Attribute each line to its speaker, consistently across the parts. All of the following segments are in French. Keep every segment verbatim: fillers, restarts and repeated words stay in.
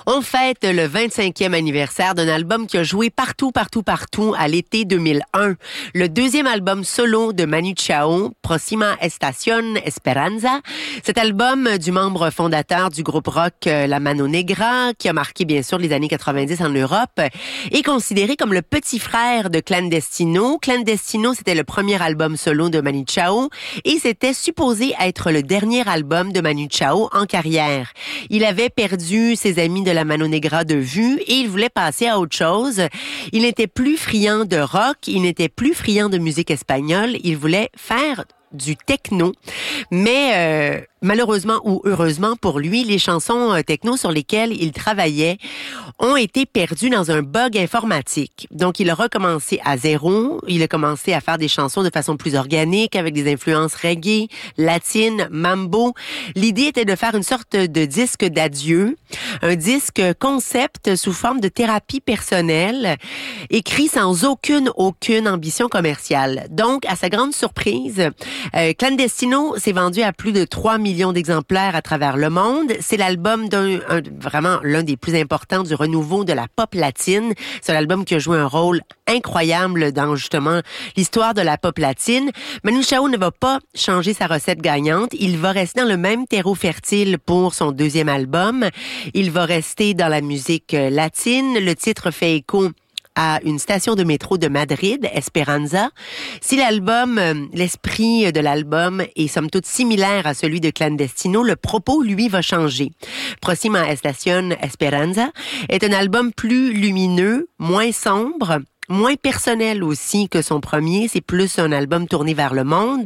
Speaker 1: On fête le vingt-cinquième anniversaire d'un album qui a joué partout, partout, partout à l'été deux mille un. Le deuxième album solo de Manu Chao, Próxima Estación Esperanza. Cet album du membre fondateur du groupe rock La Mano Negra, qui a marqué bien sûr les années quatre-vingt-dix en Europe, est considéré comme le petit frère de Clandestino. Clandestino, c'était le premier album solo de Manu Chao et c'était supposé être le dernier album de Manu Chao en carrière. Il avait perdu ses amis de La Mano Negra de vue et il voulait passer à autre chose. Il n'était plus friand de rock, il n'était plus friand de musique espagnole, il voulait faire du techno, mais euh, malheureusement ou heureusement pour lui, les chansons euh, techno sur lesquelles il travaillait ont été perdues dans un bug informatique. Donc, il a recommencé à zéro. Il a commencé à faire des chansons de façon plus organique, avec des influences reggae, latine, mambo. L'idée était de faire une sorte de disque d'adieu, un disque concept sous forme de thérapie personnelle, écrit sans aucune, aucune ambition commerciale. Donc, à sa grande surprise, Euh, Clandestino s'est vendu à plus de trois millions d'exemplaires à travers le monde. C'est l'album d'un un, vraiment l'un des plus importants du renouveau de la pop latine. C'est l'album qui a joué un rôle incroyable dans justement l'histoire de la pop latine. Manu Chao ne va pas changer sa recette gagnante. Il va rester dans le même terreau fertile pour son deuxième album. Il va rester dans la musique latine. Le titre fait écho à une station de métro de Madrid, Esperanza. Si l'album, l'esprit de l'album est somme toute similaire à celui de Clandestino, le propos, lui, va changer. Próxima Estación Esperanza est un album plus lumineux, moins sombre, moins personnel aussi que son premier. C'est plus un album tourné vers le monde.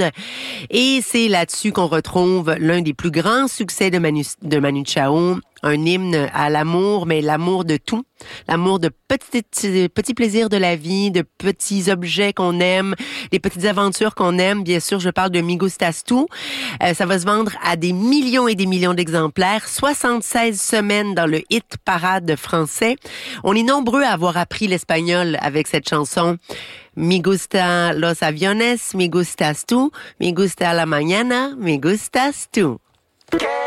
Speaker 1: Et c'est là-dessus qu'on retrouve l'un des plus grands succès de Manu, de Manu Chao, un hymne à l'amour, mais l'amour de tout. L'amour de petits, petits plaisirs de la vie, de petits objets qu'on aime, des petites aventures qu'on aime. Bien sûr, je parle de Me Gustas Tu. Euh, ça va se vendre à des millions et des millions d'exemplaires. soixante-seize semaines dans le hit parade français. On est nombreux à avoir appris l'espagnol avec cette chanson. Me gusta los aviones, me gustas tú, me gusta la mañana, me gustas tú.